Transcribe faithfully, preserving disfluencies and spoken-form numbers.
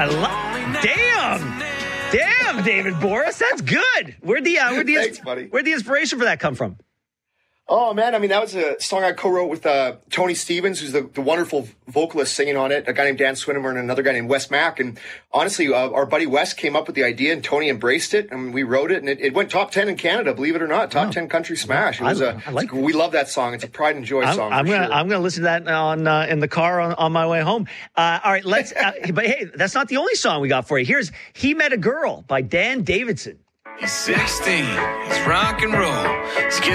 I love. Damn, damn, David Boris, that's good. Where'd the uh, where'd the Thanks, buddy. where'd the inspiration for that come from? Oh, man, I mean, that was a song I co-wrote with uh, Tony Stevens, who's the, the wonderful vocalist singing on it, a guy named Dan Swinnerman and another guy named Wes Mack. And honestly, uh, our buddy Wes came up with the idea, and Tony embraced it, and we wrote it, and it, it went top ten in Canada, believe it or not, top oh. ten country smash. It was I, a, I like we love that song. It's a pride and joy I'm, song. I'm for gonna sure. I'm gonna listen to that on uh, in the car on, on my way home. Uh, all right, let's. Uh, but hey, that's not the only song we got for you. Here's "He Met a Girl" by Dan Davidson. He's sixteen. He's rock and roll. He's